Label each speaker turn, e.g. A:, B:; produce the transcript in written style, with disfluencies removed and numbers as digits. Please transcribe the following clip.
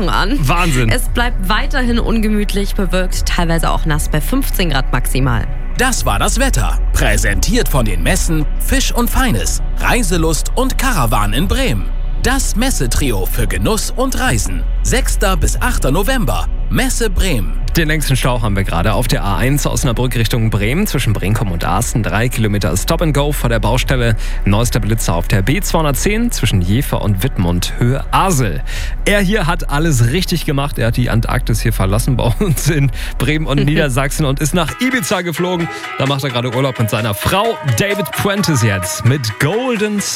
A: Wochen an.
B: Wahnsinn.
A: Es bleibt weiterhin ungemütlich, bewölkt, teilweise auch nass bei 15 Grad maximal.
C: Das war das Wetter. Präsentiert von den Messen Fisch und Feines, Reiselust und Caravan in Bremen. Das Messetrio für Genuss und Reisen. 6. bis 8. November. Messe Bremen.
B: Den längsten Stau haben wir gerade auf der A1 Osnabrück Richtung Bremen. Zwischen Brinkum und Asten 3 Kilometer Stop and Go vor der Baustelle. Neuester Blitzer auf der B210 zwischen Jever und Wittmund Höhe Asel. Er hier hat alles richtig gemacht. Er hat die Antarktis hier verlassen bei uns in Bremen und Niedersachsen und ist nach Ibiza geflogen. Da macht er gerade Urlaub mit seiner Frau. David Prentice jetzt mit Golden